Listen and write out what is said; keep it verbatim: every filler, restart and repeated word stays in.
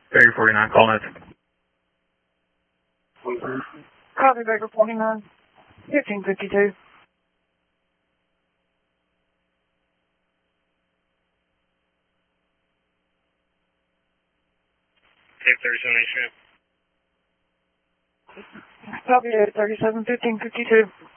Baker forty-nine, call net. Copy, Baker forty-nine. fifteen fifty-two. Tape thirty-seven, H M. Copy, eight thirty-seven, fifteen fifty-two.